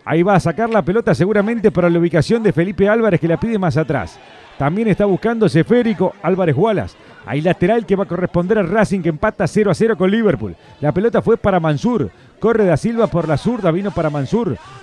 Ahí va a sacar la pelota seguramente para la ubicación de Felipe Álvarez, que la pide más atrás. También está buscando Esférico Álvarez Wallace. Hay lateral que va a corresponder al Racing, que empata 0-0 con Liverpool. La pelota fue para Mansur. Corre da Silva por la zurda, vino para Mansur.